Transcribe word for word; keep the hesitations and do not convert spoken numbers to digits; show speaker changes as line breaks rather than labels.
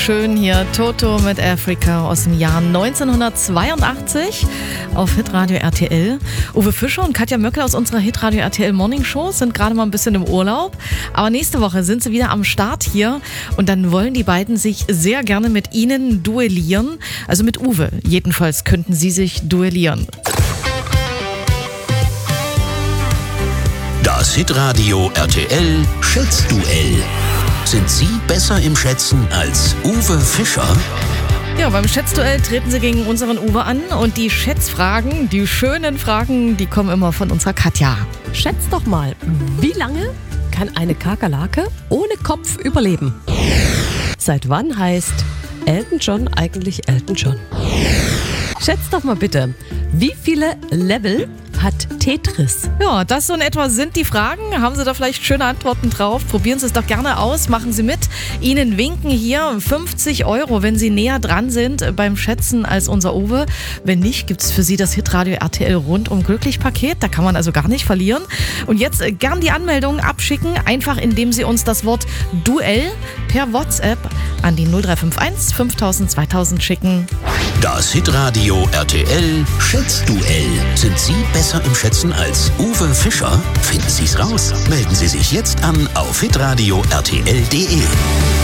schön hier. Toto mit Africa aus dem Jahr neunzehnhundertzweiundachtzig auf Hitradio R T L. Uwe Fischer und Katja Möckel aus unserer Hitradio R T L Morning Show sind gerade mal ein bisschen im Urlaub. Aber nächste Woche sind sie wieder am Start hier und dann wollen die beiden sich sehr gerne mit Ihnen duellieren. Also mit Uwe. Jedenfalls könnten sie sich duellieren.
Das Hitradio R T L Schätzduell. Sind Sie besser im Schätzen als Uwe Fischer?
Ja, beim Schätzduell treten Sie gegen unseren Uwe an und die Schätzfragen, die schönen Fragen, die kommen immer von unserer Katja.
Schätz doch mal, wie lange kann eine Kakerlake ohne Kopf überleben? Seit wann heißt Elton John eigentlich Elton John? Schätz doch mal bitte, wie viele Level hat Tetris?
Ja, das so in etwa sind die Fragen. Haben Sie da vielleicht schöne Antworten drauf? Probieren Sie es doch gerne aus, machen Sie mit. Ihnen winken hier fünfzig Euro, wenn Sie näher dran sind beim Schätzen als unser Uwe. Wenn nicht, gibt es für Sie das Hitradio R T L Rundum Glücklich Paket. Da kann man also gar nicht verlieren. Und jetzt gern die Anmeldung abschicken, einfach indem Sie uns das Wort Duell per WhatsApp an die null drei fünf eins fünftausend zweitausend schicken.
Das Hitradio R T L Schätzduell. Sind Sie besser im Schätzen als Uwe Fischer? Finden Sie's raus. Melden Sie sich jetzt an auf hitradio R T L punkt de.